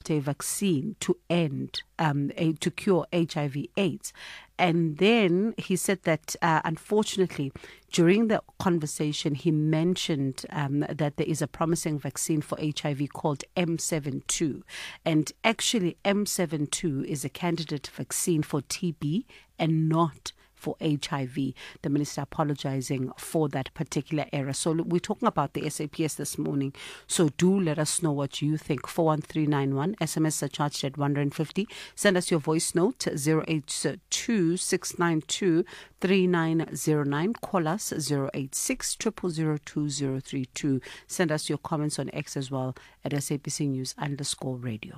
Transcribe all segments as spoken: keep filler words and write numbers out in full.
developed a vaccine to end, um, a, to cure H I V AIDS. And then he said that, uh, unfortunately, during the conversation, he mentioned um, that there is a promising vaccine for H I V called M seventy-two. And actually, M seventy-two is a candidate vaccine for T B and not for H I V. The minister apologizing for that particular error. So we're talking about the S A P S this morning. So do let us know what you think. four one three nine one. S M S are charged at one hundred fifty. Send us your voice note zero eight two six nine two three nine zero nine. Call us zero eight six zero zero zero two zero three two. Send us your comments on X as well at S A P C News underscore radio.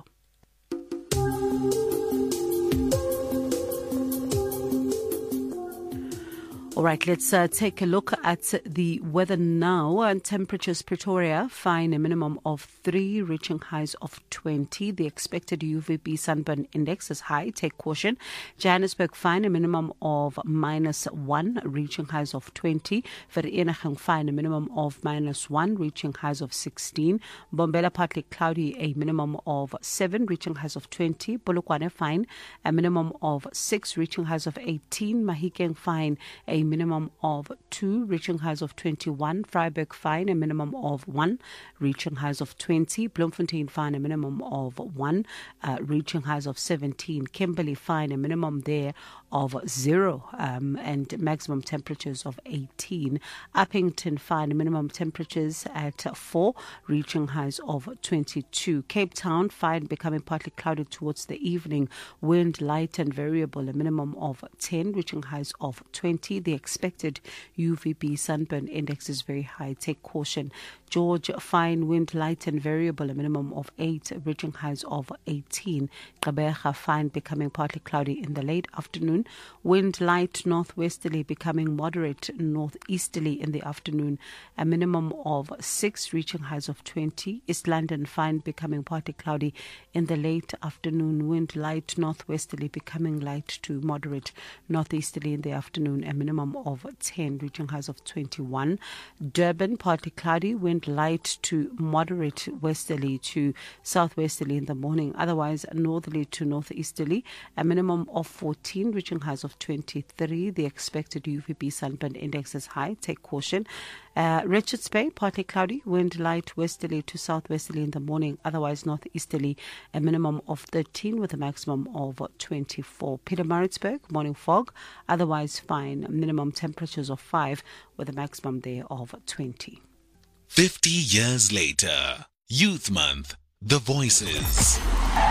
All right, let's uh, take a look at the weather now. And temperatures: Pretoria, fine a minimum of three, reaching highs of twenty. The expected U V B sunburn index is high, take caution. Johannesburg, fine a minimum of minus one, reaching highs of twenty. Vereeniging, fine a minimum of minus one, reaching highs of sixteen. Bombela, partly cloudy, a minimum of seven, reaching highs of twenty. Polokwane, fine a minimum of six, reaching highs of eighteen. Mahikeng, fine a minimum of two, reaching highs of twenty-one. Vryburg, fine a minimum of one, reaching highs of twenty. Bloemfontein, fine a minimum of one, uh, reaching highs of seventeen. Kimberley, fine a minimum there of zero, um, and maximum temperatures of eighteen. Uppington, fine a minimum temperatures at four, reaching highs of twenty-two. Cape Town, fine becoming partly cloudy towards the evening. Wind light and variable, a minimum of ten, reaching highs of twenty. The expected U V B sunburn index is very high, take caution. George, fine wind light and variable, a minimum of eight, reaching highs of eighteen. Gqeberha, fine becoming partly cloudy in the late afternoon. Wind light northwesterly becoming moderate northeasterly in the afternoon, a minimum of six, reaching highs of twenty. East London, fine becoming partly cloudy in the late afternoon. Wind light northwesterly becoming light to moderate northeasterly in the afternoon, a minimum of ten, reaching highs of twenty-one. Durban, partly cloudy, wind light to moderate westerly to southwesterly in the morning, otherwise northerly to northeasterly, a minimum of fourteen, reaching highs of twenty-three. The expected U V B sunburn index is high, take caution. Uh, Richards Bay, partly cloudy, wind light westerly to southwesterly in the morning, otherwise northeasterly, a minimum of thirteen with a maximum of twenty-four. Pietermaritzburg, morning fog, otherwise fine, minimum temperatures of five with a maximum there of twenty. fifty years later, Youth Month, The Voices.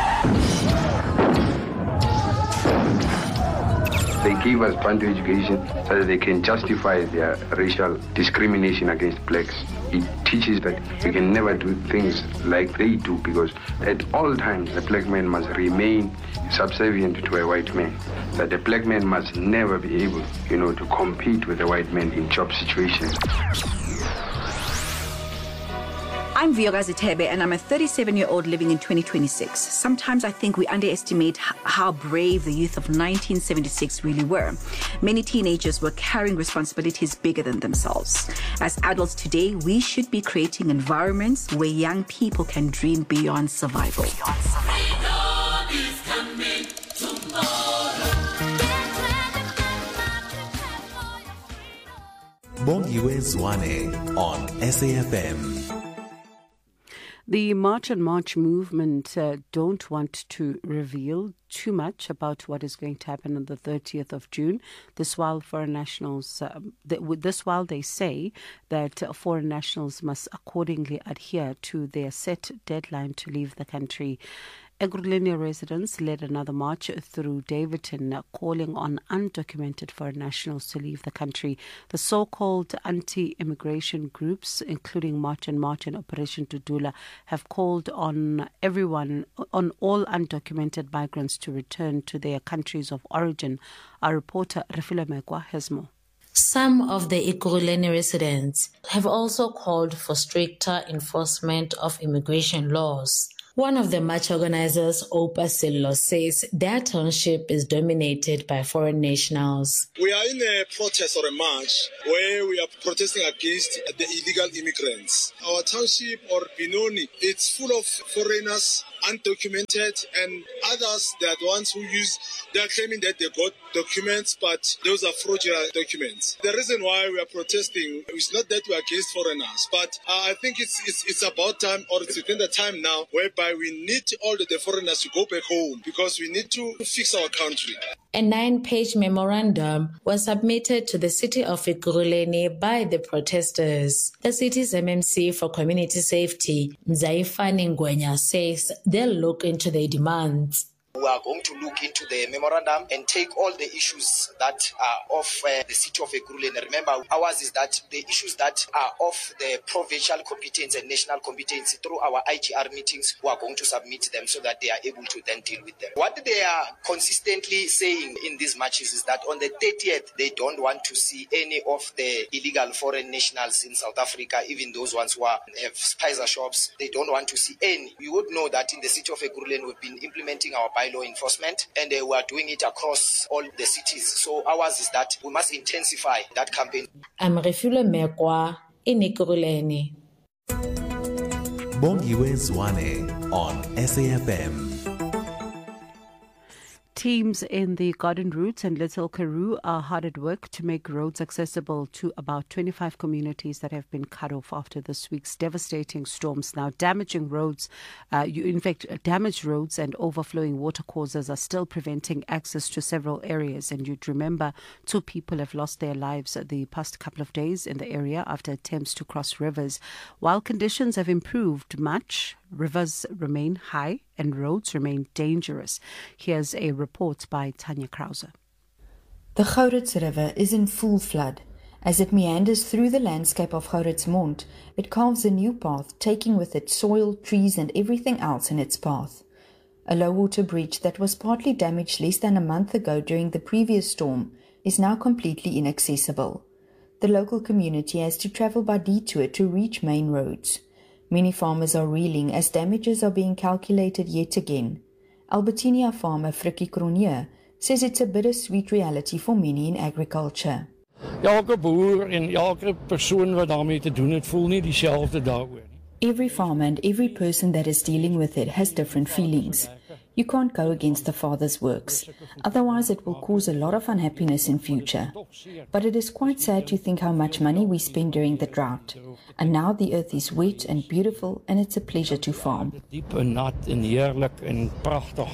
They give us Bantu education so that they can justify their racial discrimination against blacks. It teaches that we can never do things like they do, because at all times the black man must remain subservient to a white man. That the black man must never be able, you know, to compete with the white man in job situations. I'm Vioga Zitebe, and I'm a thirty-seven-year-old living in twenty twenty-six. Sometimes I think we underestimate how brave the youth of nineteen seventy-six really were. Many teenagers were carrying responsibilities bigger than themselves. As adults today, we should be creating environments where young people can dream beyond survival. Beyond survival. Bongiwe Zwane on S A F M. The March on March movement uh, don't want to reveal too much about what is going to happen on the thirtieth of June. This while foreign nationals, uh, th- this while they say that uh, foreign nationals must accordingly adhere to their set deadline to leave the country. Ekurhuleni residents led another march through Daveyton, calling on undocumented foreign nationals to leave the country. The so-called anti-immigration groups, including March and March and Operation Dudula, have called on everyone, on all undocumented migrants to return to their countries of origin. Our reporter, Refila Mekwa, has more. Some of the Ekurhuleni residents have also called for stricter enforcement of immigration laws. One of the march organizers, Opa Sello, says their township is dominated by foreign nationals. We are in a protest or a march where we are protesting against the illegal immigrants. Our township or Benoni, it's full of foreigners, undocumented, and others, they are the ones who use, they are claiming that they got documents, but those are fraudulent documents. The reason why we are protesting is not that we are against foreigners, but uh, I think it's, it's it's about time, or it's within the time now, whereby we need all the, the foreigners to go back home because we need to fix our country. A nine-page memorandum was submitted to the city of Ekurhuleni by the protesters. The city's M M C for Community Safety, Mzaifani Ngwenya, says they'll look into their demands. We are going to look into the memorandum and take all the issues that are of uh, the city of Ekurhuleni. Remember, ours is that the issues that are of the provincial competence and national competence through our I G R meetings, we are going to submit them so that they are able to then deal with them. What they are consistently saying in these matches is that on the thirtieth, they don't want to see any of the illegal foreign nationals in South Africa, even those ones who are, have spicer shops. They don't want to see any. You would know that in the city of Ekurhuleni, we've been implementing our bylaw law enforcement, and uh, we are doing it across all the cities. So ours is that we must intensify that campaign. I'm Refule Mekwa in Ekurhuleni. Bongiwe Zwane on S A F M. Teams in the Garden Route and Little Karoo are hard at work to make roads accessible to about twenty-five communities that have been cut off after this week's devastating storms. Now, damaging roads, uh, you, in fact, damaged roads and overflowing water causes are still preventing access to several areas. And you'd remember two people have lost their lives the past couple of days in the area after attempts to cross rivers. While conditions have improved much, rivers remain high and roads remain dangerous. Here's a report by Tanya Krause. The Gouritz River is in full flood. As it meanders through the landscape of Gouritsmond, it carves a new path, taking with it soil, trees and everything else in its path. A low-water bridge that was partly damaged less than a month ago during the previous storm is now completely inaccessible. The local community has to travel by detour to reach main roads. Many farmers are reeling as damages are being calculated yet again. Albertinia farmer Frikkie Cronje says it's a bittersweet reality for many in agriculture. Elke boer en elke persoon wat daarmee te doen het, voel nie dieselfde daaroor nie. Every farmer and every person that is dealing with it has different feelings. You can't go against the Father's works, otherwise it will cause a lot of unhappiness in future. But it is quite sad to think how much money we spend during the drought. And now the earth is wet and beautiful and it's a pleasure to farm. Diep en nat en heerlik en pragtig.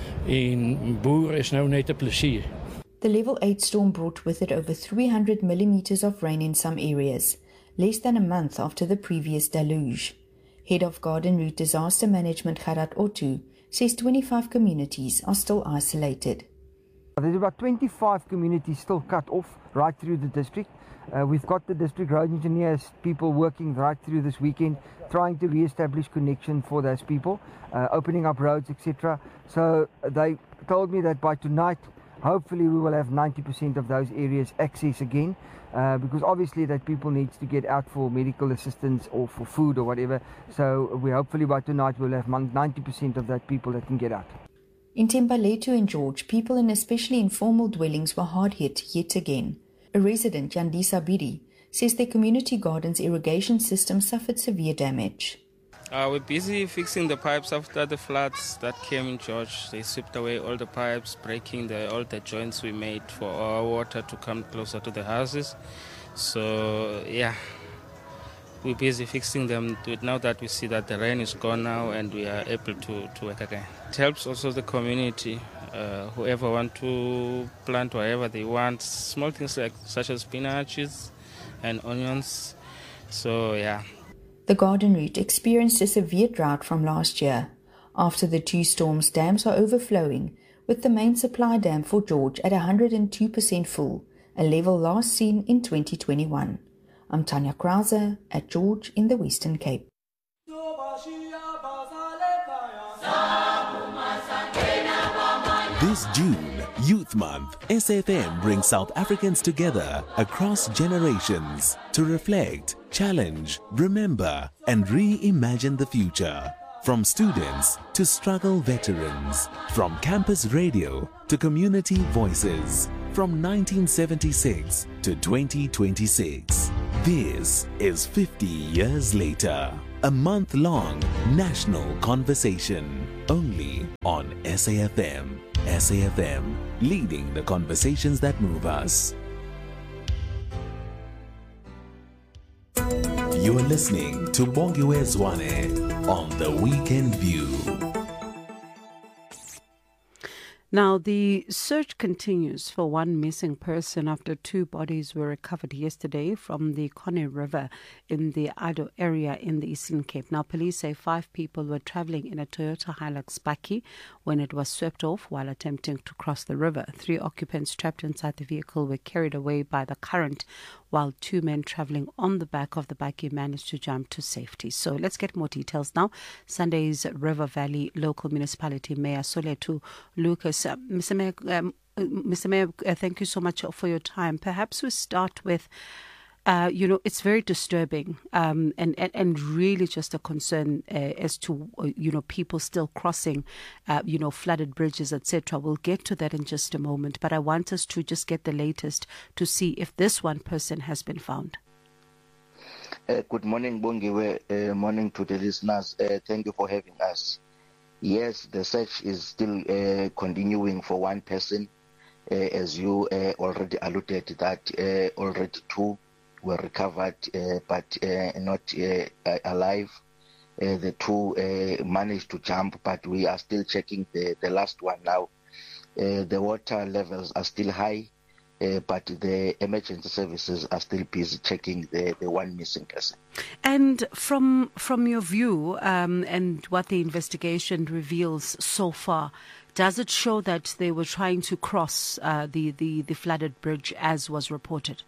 En boer is nou net 'n plesier. The level eight storm brought with it over three hundred millimeters of rain in some areas, less than a month after the previous deluge. Head of Garden Route Disaster Management Gerard Otto says twenty-five communities are still isolated. There's about twenty-five communities still cut off right through the district. Uh, we've got the district road engineers, people working right through this weekend, trying to re-establish connection for those people, uh, opening up roads, et cetera. So they told me that by tonight, hopefully we will have ninety percent of those areas access again, uh, because obviously that people need to get out for medical assistance or for food or whatever. So we hopefully by tonight we'll have ninety percent of that people that can get out. In Thembaletu and George, people in especially informal dwellings were hard hit yet again. A resident, Yandisa Bidi, says their community garden's irrigation system suffered severe damage. Uh, we're busy fixing the pipes after the floods that came in George. They swept away all the pipes, breaking the, all the joints we made for our water to come closer to the houses. So, yeah, we're busy fixing them now that we see that the rain is gone now and we are able to, to work again. It helps also the community. Uh, whoever want to plant whatever they want, small things like such as spinaches and onions. So, yeah. The Garden Route experienced a severe drought from last year. After the two storms, dams are overflowing, with the main supply dam for George at one hundred two percent full, a level last seen in twenty twenty-one. I'm Tanya Krause at George in the Western Cape. This June, Youth Month, S F M brings South Africans together across generations to reflect, challenge, remember, and reimagine the future. From students to struggle veterans, from campus radio to community voices, from nineteen seventy-six to twenty twenty-six. This is fifty years later, a month-long national conversation, only on S A F M. S A F M, leading the conversations that move us. You are listening to Bongiwe Zwane on The Weekend View. Now, the search continues for one missing person after two bodies were recovered yesterday from the Conne River in the Ado area in the Eastern Cape. Now, police say five people were traveling in a Toyota Hilux Bakkie when it was swept off while attempting to cross the river. Three occupants trapped inside the vehicle were carried away by the current, while two men traveling on the back of the Bakkie managed to jump to safety. So let's get more details now. Sunday's River Valley Local Municipality Mayor Solethu Lucas. Uh, Mister Mayor, um, Mister Mayor uh, thank you so much for your time. Perhaps we start with, uh, you know, it's very disturbing um, and, and, and really just a concern uh, as to, uh, you know, people still crossing, uh, you know, flooded bridges, et cetera. We'll get to that in just a moment. But I want us to just get the latest to see if this one person has been found. Uh, good morning, Bongiwe. Uh, morning to the listeners. Uh, thank you for having us. Yes, the search is still uh, continuing for one person. Uh, as you uh, already alluded that uh, already two were recovered, uh, but uh, not uh, alive. Uh, the two uh, managed to jump, but we are still checking the, the last one now. Uh, the water levels are still high, uh, but the emergency services are still busy checking the, the one missing person. And from from your view um, and what the investigation reveals so far, does it show that they were trying to cross uh, the, the, the flooded bridge as was reported?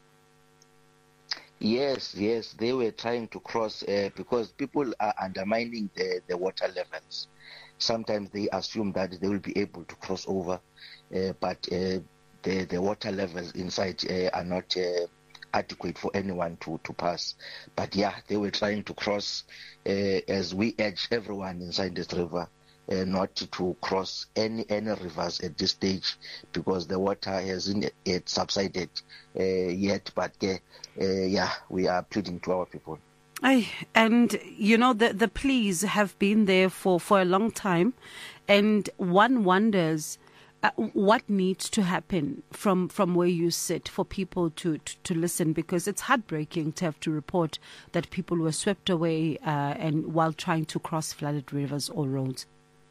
Yes, yes, they were trying to cross uh, because people are undermining the, the water levels. Sometimes they assume that they will be able to cross over, uh, but uh, the, the water levels inside uh, are not uh, adequate for anyone to, to pass. But yeah, they were trying to cross uh, as we urge everyone inside this river uh, not to cross any any rivers at this stage because the water hasn't yet subsided uh, yet. But uh, uh, yeah, we are pleading to our people. Aye, and you know the the pleas have been there for, for a long time, and one wonders uh, what needs to happen from, from where you sit for people to, to, to listen, because it's heartbreaking to have to report that people were swept away uh, and while trying to cross flooded rivers or roads.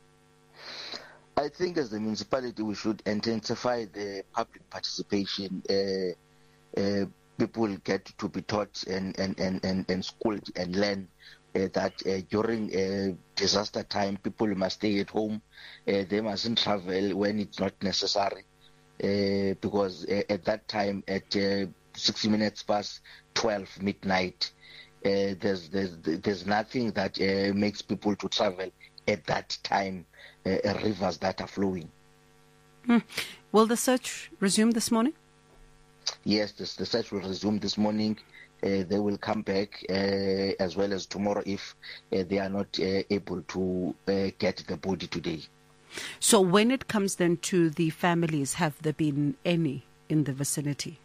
I think as the municipality we should intensify the public participation. Uh, uh, people get to be taught and, and, and, and, and schooled and learn uh, that uh, during uh, disaster time, people must stay at home. Uh, they mustn't travel when it's not necessary. Uh, because uh, at that time, at uh, sixty minutes past twelve midnight, uh, there's, there's, there's nothing that uh, makes people to travel at that time, uh, rivers that are flowing. Hmm. Will the search resume this morning? Yes, this, the search will resume this morning. Uh, they will come back uh, as well as tomorrow if uh, they are not uh, able to uh, get the body today. So when it comes then to the families, have there been any in the vicinity?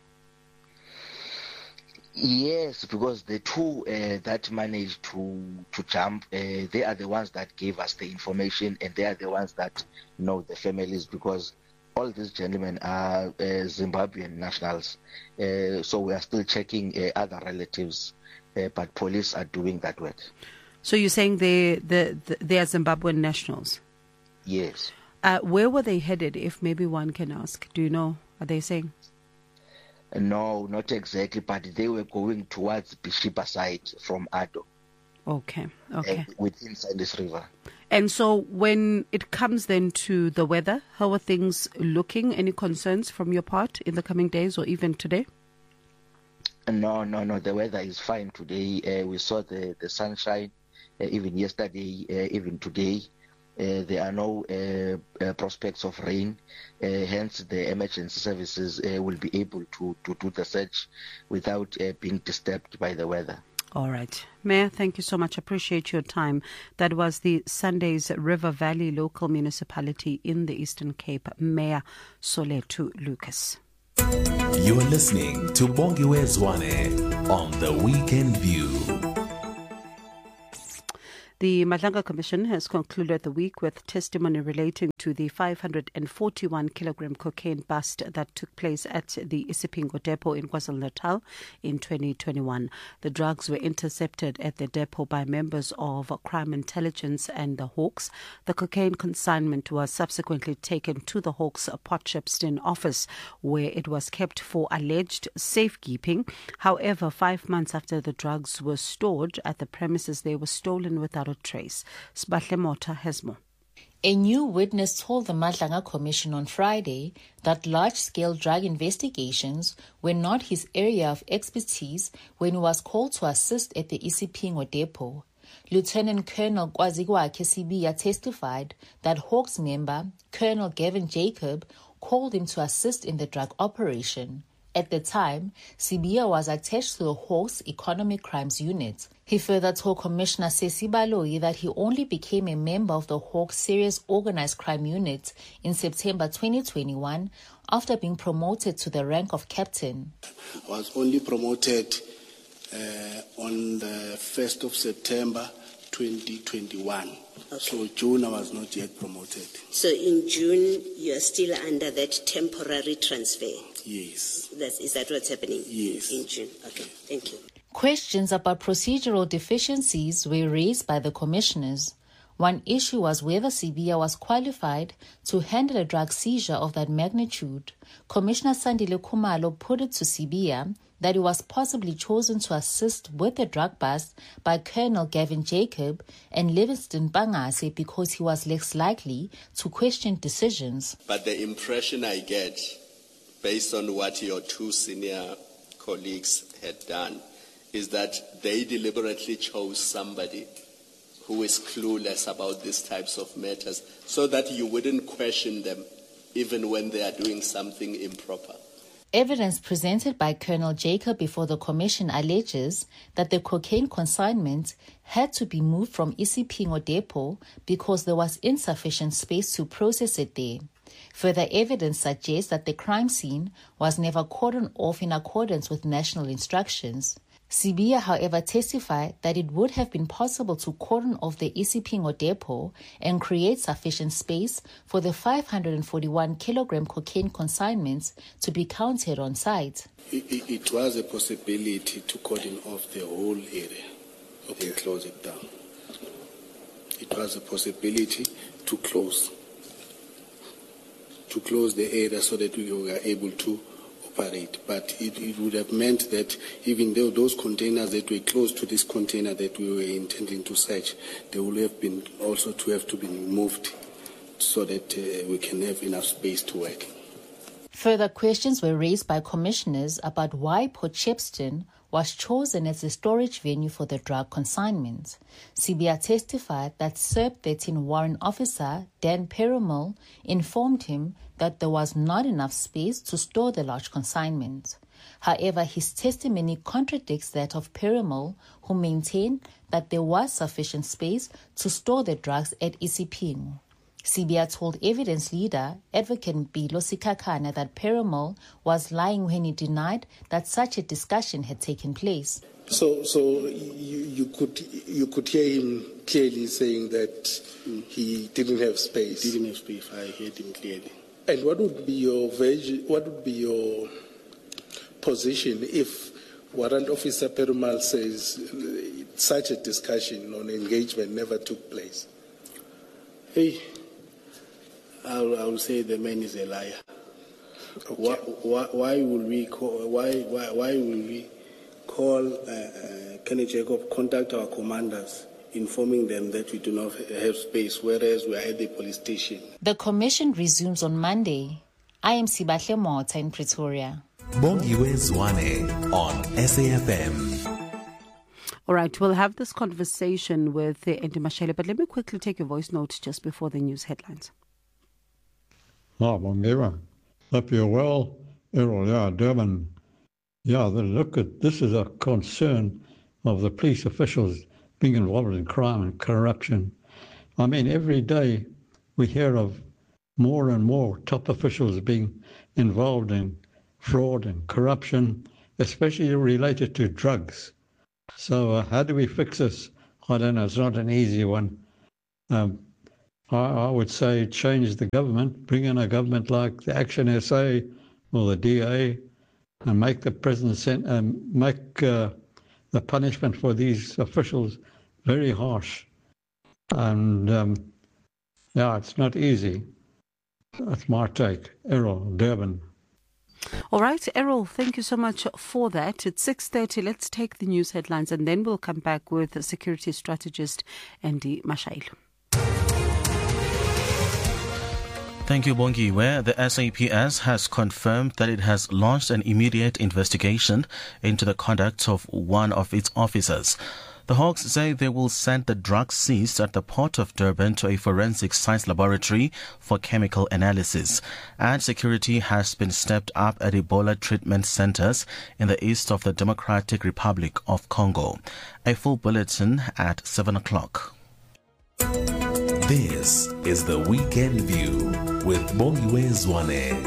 Yes, because the two uh, that managed to to jump, uh, they are the ones that gave us the information, and they are the ones that know the families, because all these gentlemen are uh, Zimbabwean nationals. Uh, so we are still checking uh, other relatives, uh, but police are doing that work. So you're saying they the, the, they are Zimbabwean nationals? Yes. Uh, where were they headed, if maybe one can ask? Do you know? Are they saying? No, not exactly, but they were going towards Bishipa side from Ado. Okay, okay. Uh, within this river. And so when it comes then to the weather, how are things looking? Any concerns from your part in the coming days or even today? No, no, no. The weather is fine today. Uh, we saw the, the sunshine uh, even yesterday, uh, even today. Uh, there are no uh, uh, prospects of rain, uh, hence the emergency services uh, will be able to, to do the search without uh, being disturbed by the weather. All right. Mayor, thank you so much. Appreciate your time. That was the Sunday's River Valley local municipality in the Eastern Cape, Mayor Solethu Lucas. You are listening to Bongiwe Zwane on The Weekend View. The Madlanga Commission has concluded the week with testimony relating to the five hundred forty-one kilogram cocaine bust that took place at the Isipingo depot in KwaZulu-Natal in twenty twenty-one. The drugs were intercepted at the depot by members of Crime Intelligence and the Hawks. The cocaine consignment was subsequently taken to the Hawks Port Shepstone office, where it was kept for alleged safekeeping. However, five months after the drugs were stored at the premises, they were stolen without a trace. Sbahle Mota has more. A new witness told the Madlanga Commission on Friday that large-scale drug investigations were not his area of expertise when he was called to assist at the Isipingo depot. Lieutenant Colonel Kwazigwa Sibiya testified that Hawks member Colonel Gavin Jacob called him to assist in the drug operation. At the time, Sibiya was attached to the Hawks Economic Crimes Unit. He further told Commissioner Sesi Baloyi that he only became a member of the Hawks Serious Organized Crime Unit in September twenty twenty-one after being promoted to the rank of captain. I was only promoted uh, on the first of September twenty twenty-one. Okay. So June I was not yet promoted. So in June you are still under that temporary transfer? Yes. That's, is that what's happening? Yes. In June. Okay, thank you. Questions about procedural deficiencies were raised by the commissioners. One issue was whether Sibiya was qualified to handle a drug seizure of that magnitude. Commissioner Sandile Khumalo put it to Sibiya that he was possibly chosen to assist with the drug bust by Colonel Gavin Jacob and Livingston Bangase because he was less likely to question decisions. But the impression I get, based on what your two senior colleagues had done, is that they deliberately chose somebody who is clueless about these types of matters so that you wouldn't question them even when they are doing something improper. Evidence presented by Colonel Jacob before the commission alleges that the cocaine consignment had to be moved from Isipingo depot because there was insufficient space to process it there. Further evidence suggests that the crime scene was never cordoned off in accordance with national instructions. Sibiya, however, testified that it would have been possible to cordon off the Isipingo depot and create sufficient space for the five hundred forty-one kilogram cocaine consignments to be counted on site. It, it, it was a possibility to cordon off the whole area and close it down. It was a possibility to close, to close the area so that we were able to operate, but it, it would have meant that even though those containers that were close to this container that we were intending to search, they would have been also to have to be moved so that uh, we can have enough space to work. Further questions were raised by commissioners about why Port Shepstone was chosen as the storage venue for the drug consignment. Sibiya testified that S E R B thirteen warrant officer Dan Perumal informed him that there was not enough space to store the large consignment. However, his testimony contradicts that of Perumal, who maintained that there was sufficient space to store the drugs at Isipingo. Sibiya told evidence leader, Advocate Mpilo Sikhakhane, that Perumal was lying when he denied that such a discussion had taken place. So, so you, you could you could hear him clearly saying that he didn't have space. Didn't have space. I heard him clearly. And what would be your veg, what would be your position if Warrant Officer Perumal says such a discussion on engagement never took place? Hey. I will say the man is a liar. Okay. Why, why, why will we call? Why, why, why will we call uh, uh, Kenny Jacob? Contact our commanders, informing them that we do not have space, whereas we are at the police station. The commission resumes on Monday. I am Sibahle Mota in Pretoria. Bongiwe Zwane on S A F M. All right, we'll have this conversation with uh, Andy Mashele, but let me quickly take your voice notes just before the news headlines. Oh, Bongiwe. Hope you're well. Errol, yeah, Durban. Yeah, the, look at this is a concern of the police officials being involved in crime and corruption. I mean, every day we hear of more and more top officials being involved in fraud and corruption, especially related to drugs. So uh, how do we fix this? I don't know. It's not an easy one. Um, I, I would say change the government, bring in a government like the Action S A or the D A, and make the prison sent, um, make uh, the punishment for these officials very harsh. And um, yeah, it's not easy. That's my take. Errol, Durban. All right, Errol, thank you so much for that. It's six thirty. Let's take the news headlines and then we'll come back with security strategist Andy Mashail. Thank you, Bongiwe. The S A P S has confirmed that it has launched an immediate investigation into the conduct of one of its officers. The Hawks say they will send the drugs seized at the port of Durban to a forensic science laboratory for chemical analysis. And security has been stepped up at Ebola treatment centers in the east of the Democratic Republic of Congo. A full bulletin at seven o'clock. This is the Weekend View with Bongiwe Zwane.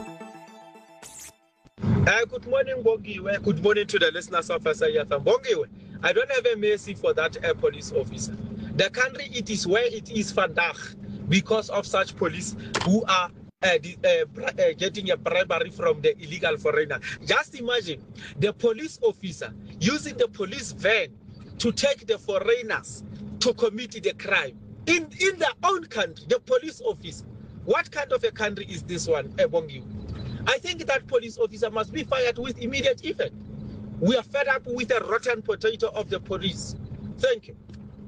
Uh, good morning, Bongiwe. Good morning to the listeners of Asayathan. Bongiwe, I don't have a mercy for that uh, police officer. The country, it is where it is vandaag because of such police who are uh, the, uh, uh, getting a bribery from the illegal foreigner. Just imagine the police officer using the police van to take the foreigners to commit the crime. In, in their own country, the police officer. What kind of a country is this one, Ebongi? I think that police officer must be fired with immediate effect. We are fed up with the rotten potato of the police. Thank you.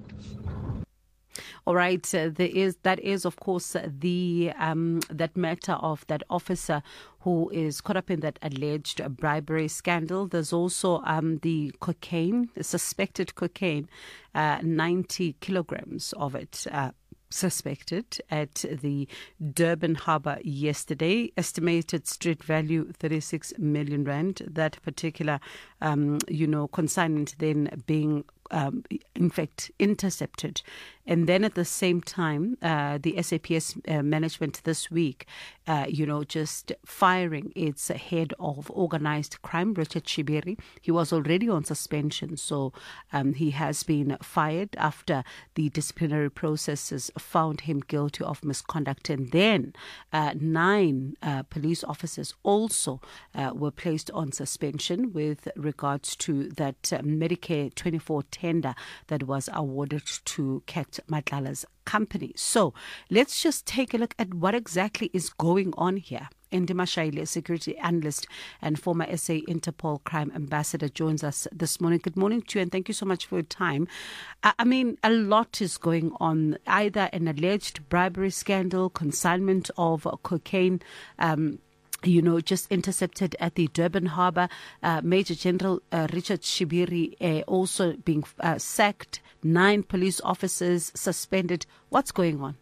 All right, uh, there is that is of course the um, that matter of that officer who is caught up in that alleged bribery scandal. There's also um, the cocaine, the suspected cocaine, uh, ninety kilograms of it. Uh, suspected at the Durban harbour yesterday. Estimated street value thirty-six million rand. That particular, um, you know, consignment then being Um, in fact, intercepted. And then at the same time, uh, the S A P S uh, management this week, uh, you know, just firing its head of organised crime, Richard Shibiri. He was already on suspension, so um, he has been fired after the disciplinary processes found him guilty of misconduct. And then uh, nine uh, police officers also uh, were placed on suspension with regards to that uh, Medicare twenty-four tender that was awarded to Kat Matlala's company. So let's just take a look at what exactly is going on here. Andy Mashaile, security analyst and former S A Interpol crime ambassador, joins us this morning. Good morning to you and thank you so much for your time. I mean, a lot is going on, either an alleged bribery scandal, consignment of cocaine, um, you know, just intercepted at the Durban harbour. Uh, Major General uh, Richard Shibiri uh, also being uh, sacked. Nine police officers suspended. What's going on?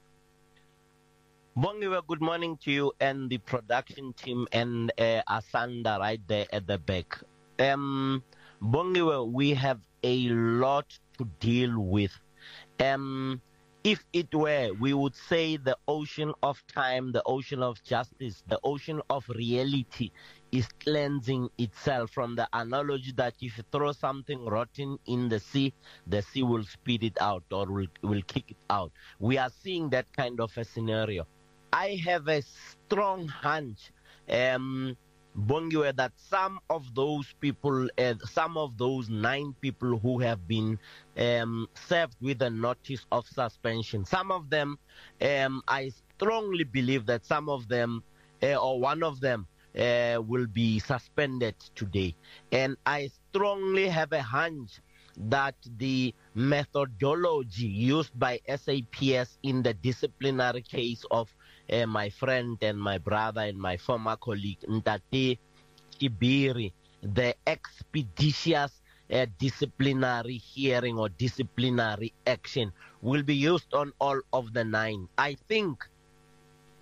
Bongiwe, good morning to you and the production team and uh, Asanda right there at the back. Um, Bongiwe, we have a lot to deal with. Um, If it were, we would say the ocean of time, the ocean of justice, the ocean of reality is cleansing itself from the analogy that if you throw something rotten in the sea, the sea will spit it out or will, will kick it out. We are seeing that kind of a scenario. I have a strong hunch, um, Bongiwe, that some of those people, uh, some of those nine people who have been um, served with a notice of suspension, some of them, um, I strongly believe that some of them, uh, or one of them, uh, will be suspended today. And I strongly have a hunch that the methodology used by S A P S in the disciplinary case of uh, my friend and my brother and my former colleague Ntate Shibiri, the expeditious uh, disciplinary hearing or disciplinary action will be used on all of the nine. I think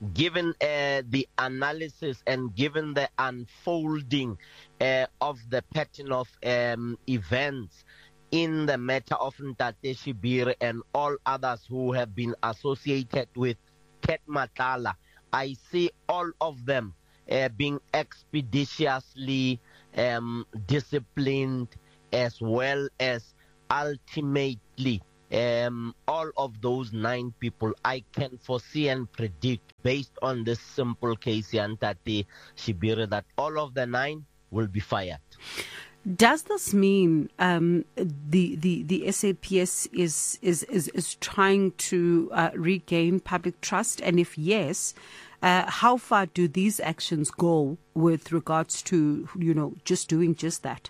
given uh, the analysis and given the unfolding uh, of the pattern of um, events in the matter of Ntate Shibiri and all others who have been associated with Ket Matala, I see all of them uh, being expeditiously um, disciplined, as well as ultimately um, all of those nine people I can foresee and predict based on this simple case here, Ntate Shibiri, that all of the nine will be fired. Does this mean um, the, the, the S A P S is, is, is, is trying to uh, regain public trust? And if yes, uh, how far do these actions go with regards to, you know, just doing just that?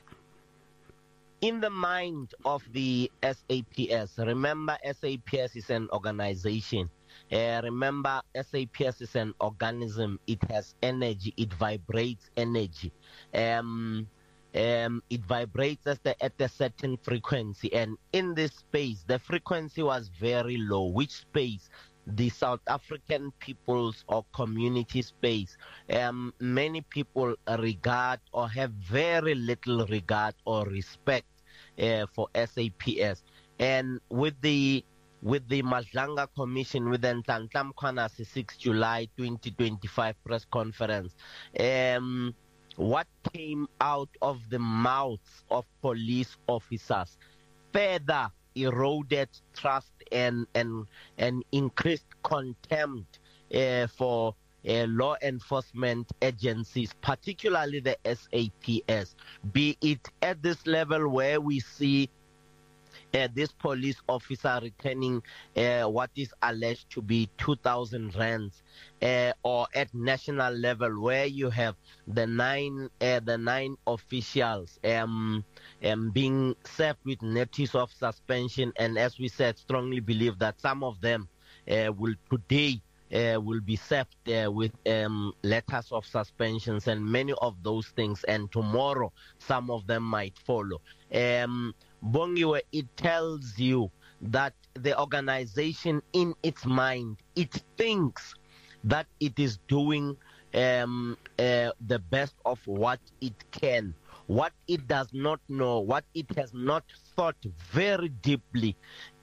In the mind of the S A P S, remember S A P S is an organization. Uh, remember, S A P S is an organism. It has energy. It vibrates energy. Um, Um, it vibrates at, the, at a certain frequency, and in this space the frequency was very low, which space the South African people's or community space, um, many people regard or have very little regard or respect uh, for S A P S. And with the with the Madlanga Commission, with the Ntantlam Kwanasi sixth of July twenty twenty-five press conference, um, what came out of the mouths of police officers further eroded trust and and, and increased contempt uh, for uh, law enforcement agencies, particularly the S A P S, be it at this level where we see Uh, this police officer returning uh, what is alleged to be two thousand rands, uh, or at national level where you have the nine uh, the nine officials um, um, being served with notice of suspension, and as we said, strongly believe that some of them uh, will today uh, will be served uh, with um, letters of suspensions and many of those things, and tomorrow some of them might follow. Um, Bongiwe, it tells you that the organization in its mind, it thinks that it is doing um, uh, the best of what it can. What it does not know, what it has not thought very deeply,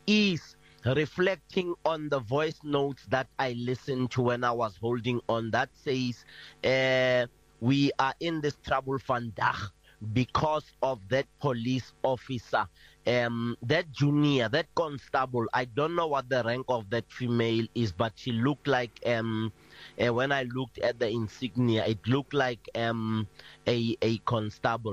is reflecting on the voice notes that I listened to when I was holding on, that says uh, we are in this trouble vandag because of that police officer, um, that junior, that constable. I don't know what the rank of that female is, but she looked like, um, uh, when I looked at the insignia, it looked like um, a, a constable.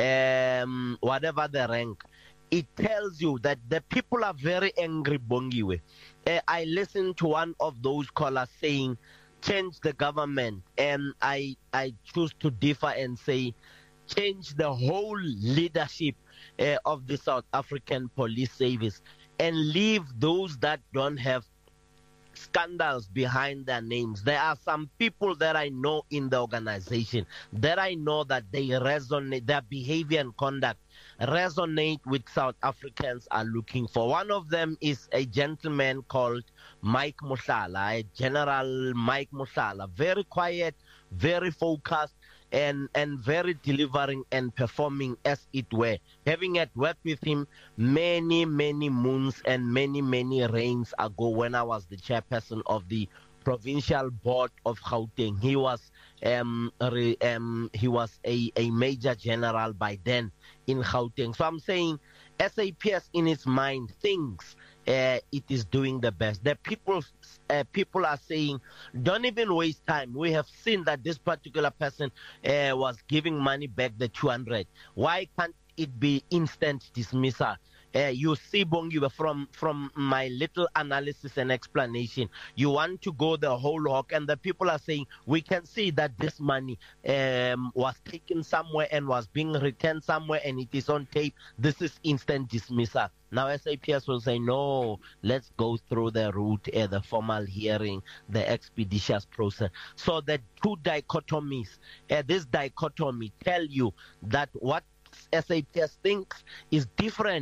Um, whatever the rank, it tells you that the people are very angry, Bongiwe. Uh, I listened to one of those callers saying, change the government, and I, I choose to differ and say, change the whole leadership uh, of the South African Police Service and leave those that don't have scandals behind their names. There are some people that I know in the organization that I know that they resonate, their behavior and conduct resonate with South Africans are looking for. One of them is a gentleman called Mike Mohlala, a General Mike Mohlala, very quiet, very focused, and and very delivering and performing as it were. Having had worked with him many, many moons and many, many rains ago when I was the chairperson of the provincial board of Gauteng. He was um, re, um he was a, a major general by then in Gauteng. So I'm saying S A P S in its mind thinks uh, it is doing the best. The people uh, people are saying, don't even waste time. We have seen that this particular person uh, was giving money back, the two hundred. Why can't it be instant dismissal? Uh, you see, Bongiwe, from, from my little analysis and explanation, you want to go the whole hog, and the people are saying, we can see that this money um, was taken somewhere and was being returned somewhere, and it is on tape. This is instant dismissal. Now, S A P S will say, no, let's go through the route, uh, the formal hearing, the expeditious process. So the two dichotomies, uh, this dichotomy tell you that what S A P S thinks is different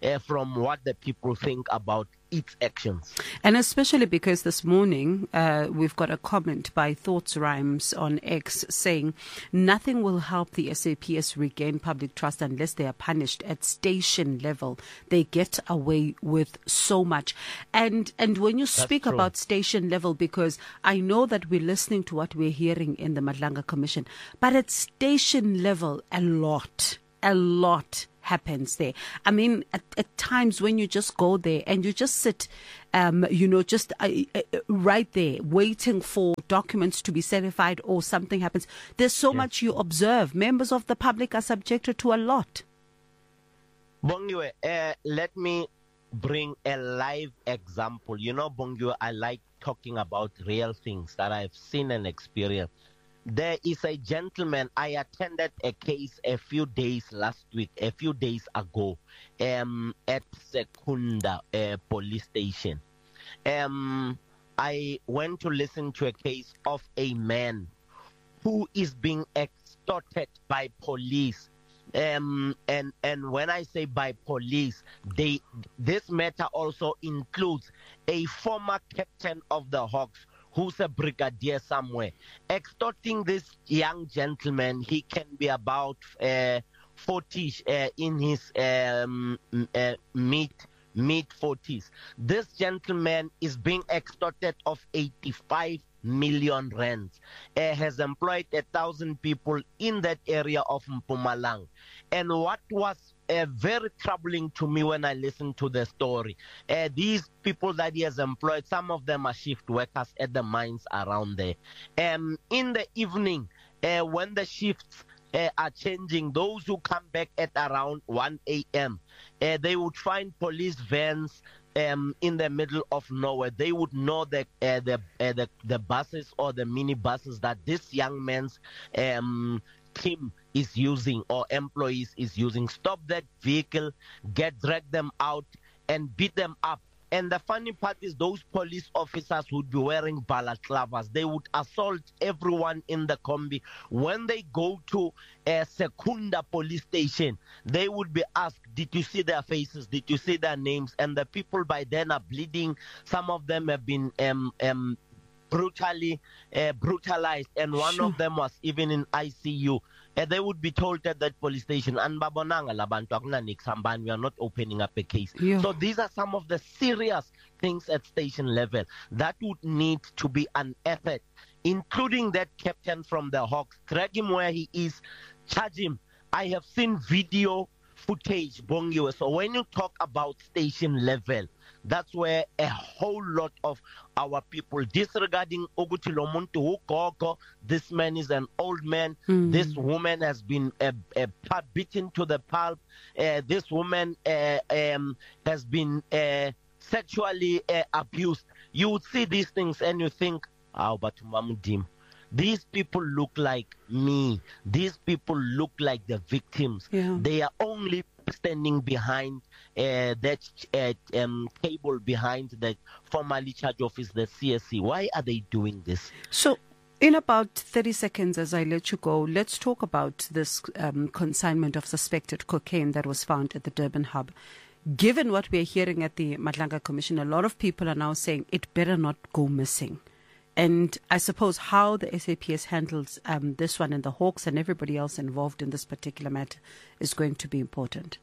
uh, from what the people think about its actions. And especially because this morning uh, we've got a comment by Thoughts Rhymes on X saying nothing will help the S A P S regain public trust unless they are punished at station level. They get away with so much. And and when you speak true. about station level, because I know that we're listening to what we're hearing in the Madlanga Commission, but at station level, a lot, a lot happens there. I mean, at, at times when you just go there and you just sit, um, you know, just uh, uh, right there waiting for documents to be certified or something happens. There's so yes. much you observe. Members of the public are subjected to a lot. Bongiwe, uh, let me bring a live example. You know, Bongiwe, I like talking about real things that I've seen and experienced. There is a gentleman, I attended a case a few days last week, a few days ago, um, at Secunda uh, police station. Um, I went to listen to a case of a man who is being extorted by police. Um, and, and when I say by police, they this matter also includes a former captain of the Hawks, who's a brigadier somewhere, extorting this young gentleman. He can be about uh, forty uh, in his um, uh, mid mid forties. This gentleman is being extorted of eighty-five million rands. Uh, has employed a thousand people in that area of Mpumalanga. And what was Uh, very troubling to me when I listened to the story. Uh, these people that he has employed, some of them are shift workers at the mines around there. Um, in the evening, uh, when the shifts uh, are changing, those who come back at around one a.m., uh, they would find police vans um, in the middle of nowhere. They would know that uh, the, uh, the the buses or the mini buses that this young man's um, team is using or employees is using. Stop that vehicle, get drag them out and beat them up. And the funny part is those police officers would be wearing balaclavas. They would assault everyone in the combi. When they go to a Secunda police station, they would be asked, did you see their faces? Did you see their names? And the people by then are bleeding. Some of them have been um, um, brutally uh, brutalized, and one sure. of them was even in I C U. Uh, they would be told at that police station, and babonanga labantu akunanik sambani, we are not opening up a case. Yeah. So these are some of the serious things at station level that would need to be unearthed, including that captain from the Hawks. Drag him where he is, charge him. I have seen video footage, Bongiwe. So when you talk about station level, that's where a whole lot of our people disregarding Oguti Lomuntu Ukoko, this man is an old man, mm. this woman has been uh, uh, beaten to the pulp, uh, this woman uh, um, has been uh, sexually uh, abused. You would see these things and you think, oh, but Mamudim. These people look like me. These people look like the victims. Yeah. They are only standing behind uh, that uh, um, cable behind the formerly charge office, the C S C. Why are they doing this? So, in about thirty seconds, as I let you go, let's talk about this um, consignment of suspected cocaine that was found at the Durban hub. Given what we are hearing at the Madlanga Commission, a lot of people are now saying it better not go missing. And I suppose how the S A P S handles um, this one and the Hawks and everybody else involved in this particular matter is going to be important.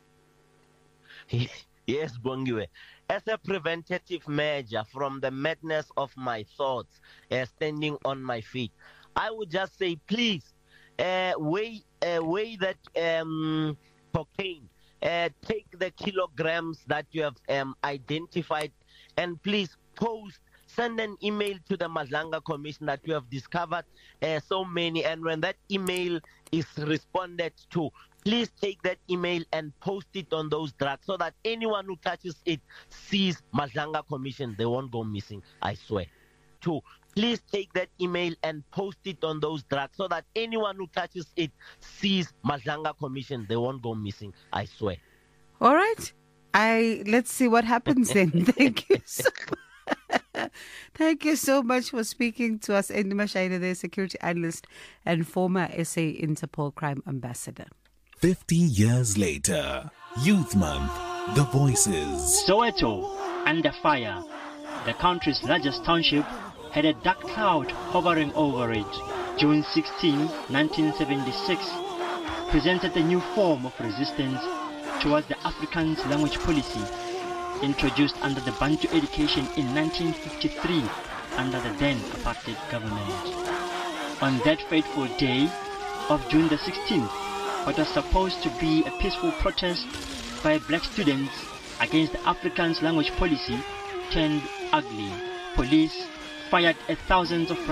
Yes, Bongiwe. As a preventative measure from the madness of my thoughts, uh, standing on my feet, I would just say, please, uh, weigh, uh, weigh that um, cocaine. Uh, take the kilograms that you have um, identified and please post. Send an email to the Madlanga Commission that you have discovered uh, so many. And when that email is responded to, please take that email and post it on those drugs so that anyone who touches it sees Madlanga Commission. They won't go missing, I swear. Two, please take that email and post it on those drugs so that anyone who touches it sees Madlanga Commission. They won't go missing, I swear. All right. I let's see what happens then. Thank you so much. Thank you so much for speaking to us, Endima Shaina, the security analyst and former S A Interpol crime ambassador. Fifty years later, Youth Month the voices. Soweto, under fire. The country's largest township had a dark cloud hovering over it. June sixteenth, nineteen seventy-six, presented a new form of resistance towards the Afrikaans language policy introduced under the Bantu education in nineteen fifty-three under the then apartheid government. On that fateful day of June the sixteenth, what was supposed to be a peaceful protest by black students against the Afrikaans language policy turned ugly. Police fired at thousands of